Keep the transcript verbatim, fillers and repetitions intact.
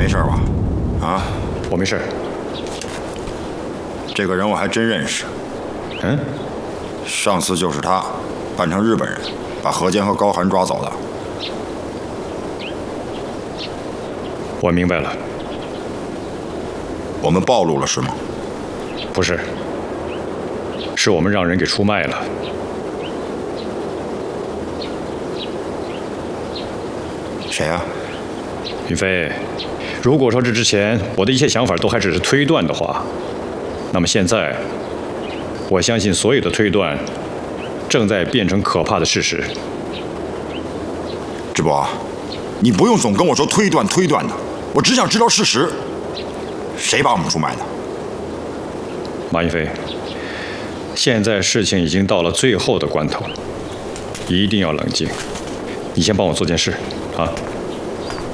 没事吧？啊， 我没事。 这个人我还真认识。 嗯， 上次就是他，扮成日本人，把何坚和高寒抓走的。 我明白了。 我们暴露了是吗？ 不是，是我们让人给出卖了。 谁啊？ 云飞，如果说这之前我的一切想法都还只是推断的话，那么现在，我相信所有的推断正在变成可怕的事实。 智博，你不用总跟我说推断推断的，我只想知道事实。谁把我们出卖的？ 马云飞，现在事情已经到了最后的关头，一定要冷静。你先帮我做件事，啊。